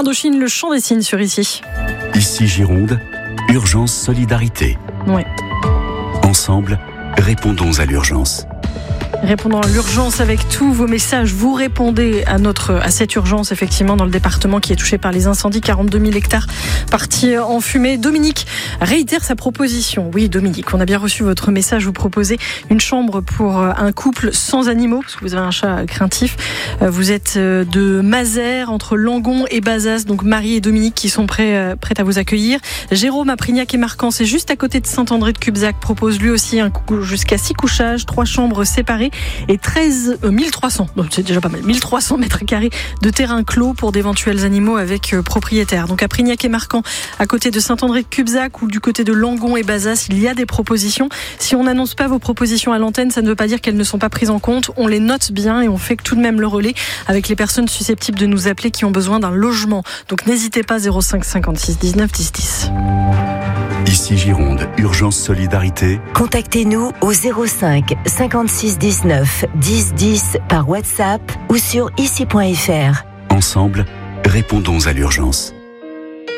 Indochine, le chant des signes sur ici. Ici Gironde, urgence solidarité. Ouais. Ensemble, répondons à l'urgence. Répondons à l'urgence avec tous vos messages. Vous répondez à cette urgence, effectivement, dans le département qui est touché par les incendies. 42 000 hectares partis en fumée. Dominique réitère sa proposition. Oui, Dominique, on a bien reçu votre message. Vous proposez une chambre pour un couple sans animaux, parce que vous avez un chat craintif. Vous êtes de Mazères, entre Langon et Bazas. Donc Marie et Dominique qui sont prêts à vous accueillir. Jérôme à Prignac et Marcan, c'est juste à côté de Saint-André de Cubzac, propose lui aussi jusqu'à 6 couchages, 3 chambres séparées et 1300, c'est déjà pas mal, 1300 mètres carrés de terrain clos pour d'éventuels animaux avec propriétaires. Donc à Prignac et Marcan, à côté de Saint-André de Cubzac ou du côté de Langon et Bazas, il y a des propositions. Si on n'annonce pas vos propositions à l'antenne, ça ne veut pas dire qu'elles ne sont pas prises en compte. On les note bien et on fait tout de même le relais avec les personnes susceptibles de nous appeler qui ont besoin d'un logement. Donc n'hésitez pas, 05 56 19 10 10. Ici Gironde, urgence solidarité. Contactez-nous au 05 56 19 10 10 par WhatsApp ou sur ici.fr. Ensemble, répondons à l'urgence.